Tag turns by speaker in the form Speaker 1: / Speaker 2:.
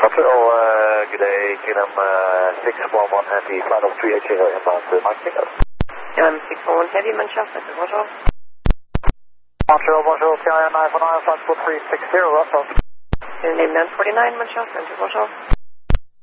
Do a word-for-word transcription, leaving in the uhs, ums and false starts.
Speaker 1: Montreal, uh, good day, Kingdom uh, six one one Heavy, flight of three eight zero, inbound to Mike Pickup.
Speaker 2: Kingdom six one one Heavy, Montreal Center, bonjour.
Speaker 1: Montreal, bonjour, T I M nine four nine, flight four three six zero, Russell.
Speaker 2: Name nine forty-nine, Montreal Center, bonjour.